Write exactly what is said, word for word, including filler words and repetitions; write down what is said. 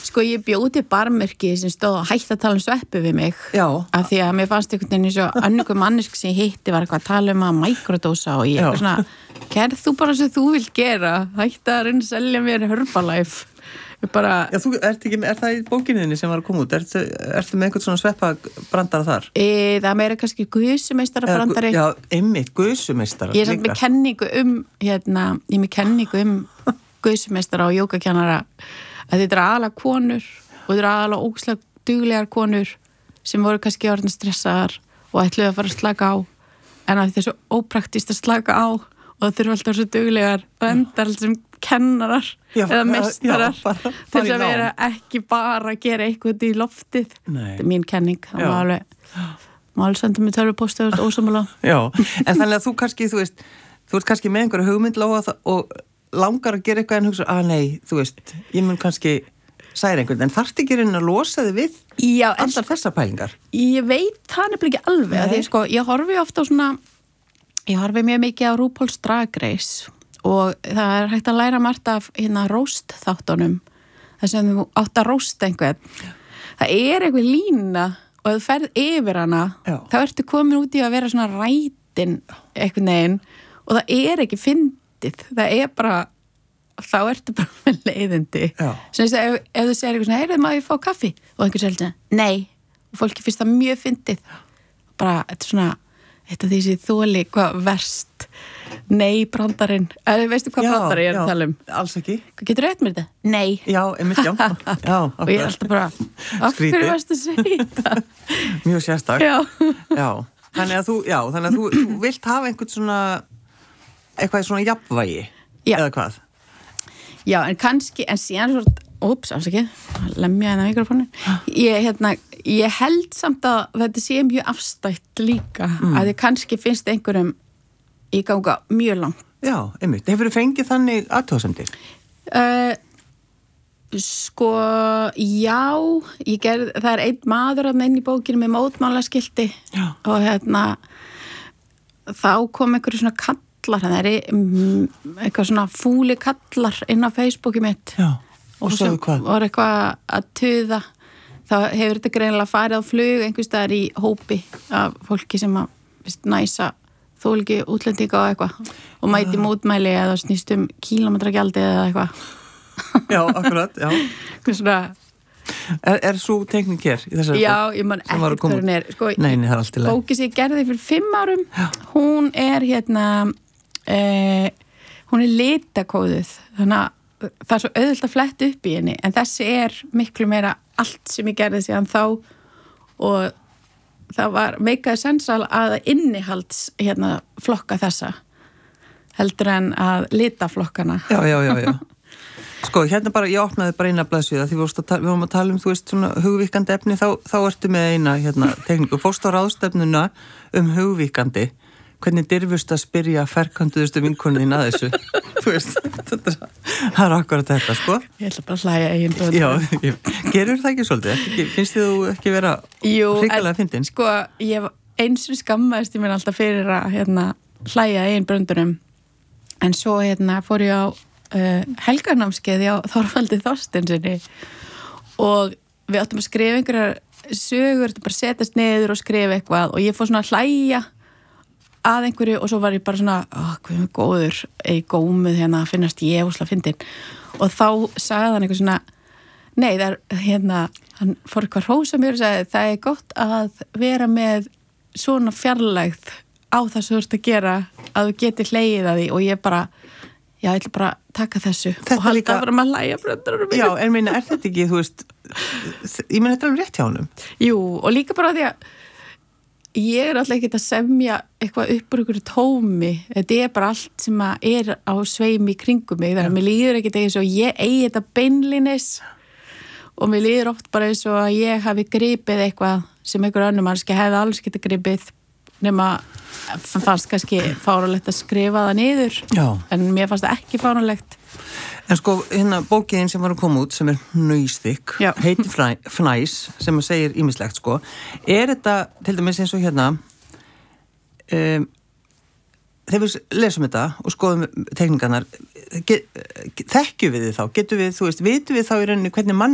Sko ég bjóti barmerki sem stóð að hætta að tala um sveppu við mig. Já. Af því að mér fannst einhvern veginn eins og annarku mannesk sem ég hitti var eitthvað að tala um að mikrodósa og ég eitthvað svona, gerð þú bara sem þú vilt gera, hætta að reyna að selja mér Herbalife. Bara, Já, þú ert ekki, er það í bókinniðinni sem var að koma út? Ertu, ertu með einhvern svona sveppabrandara þar? E, það er meira kannski guðsumeistara brandari. Já, einmitt, guðsumeistara. Ég er samt með kenningu um, hérna, ég er með kenningu um guðsumeistara og jógakennara að þetta er aðalega konur og þetta er aðalega ógeðslega duglegar konur sem voru kannski orðin stressaðar og ætluðu að fara að slaka á en að þetta er svo ópraktist að slaka á og það þurfa alltaf svo duglegar og endar alltaf sem kennarar já, eða meistarar já, bara, bara til þess að vera ekki bara að gera eitthvað í loftið. Nei. Þetta er mín kenning, það var alveg má alveg senda mig tölvupósti og ósammála. Já, en þannig að þú kannski, þú veist þú ert kannski með einhverju hugmynd Lóa og langar að gera eitthvað en hugsa, að nei, þú veist, ég mun kannski særa einhvern, en þarftu ekki reyna að losa þig við Já, allar þessar pælingar? Ég veit það nefnilega ekki alveg, að því sko, ég horfi ofta á svona ég horfi mjög mikið á RuPaul's Drag Race og það er hægt að læra margt af hérna róst þáttunum þess að þú átt að rósta einhvern það er einhver lína og ef þú ferð yfir hana Já. þá ertu komin út í að vera svona rætin einhvern veginn og það er ekki fyndið, það er bara þá ertu bara með leiðindi sem þess að ef, ef þú segir eitthvað svona heyrðu maður ég fá kaffi og einhver segir svona nei og fólki finnst það mjög fyndið bara, þetta er svona þetta því sem þóli hvað verst nei brandarinn, eða veistu hvað brandari ég er að tala um? Alls ekki. Hvað getur rétt mér þetta? Nei. Já, einmitt, já. já og ég er alltaf bara, af hverju varstu að segja þetta? Mjög sérstak. Já. já. Þannig að þú, já, þannig að þú, þú vilt hafa einhvern svona eitthvað svona jafnvægi, já. Eða hvað? Já, en kannski, en síðan svona Úps, afsakið, lemja hérna mikrofónin. Ég, hérna, ég held samt að þetta sé mjög afstætt líka, mm. að þið kannski finnst einhverjum í ganga mjög langt. Já, einmitt. Hefur þið fengið þannig aðtóðsendir? Uh, sko, já, ég gerð, það er einn maður að inn í bókinu með mótmálaskilti já. Og hérna, þá kom einhverju svona kallar, það er eitthvað svona fúli kallar inn á Facebooki mitt. Já. Og svo var eitthvað að tuða þá hefur þetta greinilega farið á flug einhvers staðar í hópi af fólki sem að veist, næsa þóliki útlendinga og eitthvað og mæti mótmæli eða snýst um kílómetragjaldi eða eitthvað Já, akkurat, já svona, Er, er svo tekník hér í þessari bók? Já, ég man ekkert hvað hún er sko, Nei, nei, það er allt í lagi Bóki sem ég gerði fyrir fimm árum já. Hún er hérna eh, hún er litakóðuð þannig að það er svo auðvitað að fletta upp í henni en þessi er miklu meira allt sem ég gerði síðan þá og það var meikaði sensal að innihalds hérna flokka þessa heldur en að lita flokkana Já, já, já, já Sko, hérna bara, ég opnaði bara eina blaðsíða því við vorum að tala um, þú veist, svona hugvíkandi efni þá, þá ertu með eina, hérna, tekníku fórst á ráðstefnuna um hugvíkandi hvernig dirfust að spyrja ferkantuðustu vinkonuðin að þessu þú veist, þetta er, það er akkurat þetta, sko Ég ætla bara að hlæja eigin bönd Já, ég, gerur það ekki svolítið? Ekki, finnst þið þú ekki vera hrikalega fyndin? Sko, ég eins og skammaðist ég mér alltaf fyrir að hérna, hlæja eigin böndunum en svo hérna fór ég á uh, helgarnámskeiði á Þorvaldi Þorsteinsinni og við áttum að skrifa einhverjar sögur, bara setjast niður og skrifa eitthvað og ég fór svona að hlæja að einhverju og svo var ég bara svona oh, hvað er góður, ei gómið hérna að finnast ég úsla fyndin og þá sagði hann eitthvað svona nei það er hérna, hann fór eitthvað hrósa mér og sagði það er gott að vera með svona fjarlægð á það sem þú ert að gera að þú getur hlegið að því og ég bara já, ég ætla bara að taka þessu þetta og halda líka... bara maður hlæja bröndurum Já, en meina, er þetta ekki, þú veist ég meina, þetta er alveg rétt hjá honum Jú, og líka bara því að ég er alltaf ekki að semja eitthvað upp úr ykkur tómi þetta er bara allt sem er á sveimi í kringum mig, þannig að mér líður ekkert eins og ég eigi þetta beinlinis og mér líður oft bara eins og að ég hafi gripið eitthvað sem einhver annar mannski hefði alls geta gripið nema fannst kannski fáránlegt að skrifa það niður Já. En mér fannst það ekki fáránlegt En sko, hérna bókiðin sem var að koma út sem er nöysþykk, heitir Fnæs sem að segir ýmislegt sko er þetta, til dæmis eins og hérna um, þegar við lesum þetta og skoðum tekningarnar þekkjum við þið þá, getum við, þú veist, vitum við þá í rauninni hvernig mann